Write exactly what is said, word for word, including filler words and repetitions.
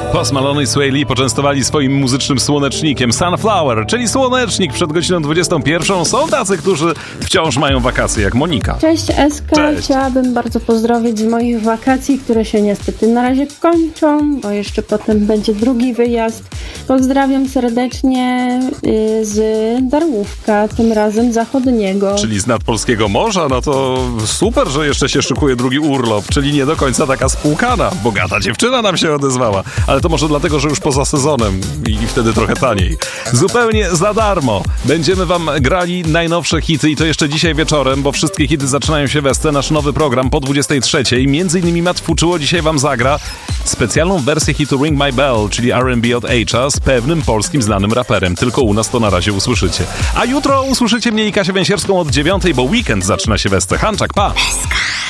Post Malone i Sway Lee poczęstowali swoim muzycznym słonecznikiem Sunflower, czyli słonecznik przed godziną dwudziestą pierwszą. Są tacy, którzy wciąż mają wakacje, jak Monika. Cześć Eska, Cześć. Chciałabym bardzo pozdrowić z moich wakacji, które się niestety na razie kończą, bo jeszcze potem będzie drugi wyjazd. Pozdrawiam serdecznie y, z Darłówka, tym razem zachodniego. Czyli z nadpolskiego morza, no to super, że jeszcze się szykuje drugi urlop, czyli nie do końca taka spłukana. Bogata dziewczyna nam się odezwała, ale to może dlatego, że już poza sezonem i, i wtedy trochę taniej. Zupełnie za darmo będziemy wam grali najnowsze hity i to jeszcze dzisiaj wieczorem, bo wszystkie hity zaczynają się we Sce, nasz nowy program po dwudziestej trzeciej. Między innymi Matt Fuczuło dzisiaj wam zagra specjalną wersję hitu Ring My Bell, czyli R and B od H'a z pewnym polskim znanym raperem. Tylko u nas to na razie usłyszycie. A jutro usłyszycie mnie i Kasię Węsierską od dziewiątej, bo weekend zaczyna się we Sce. Hanczak, pa!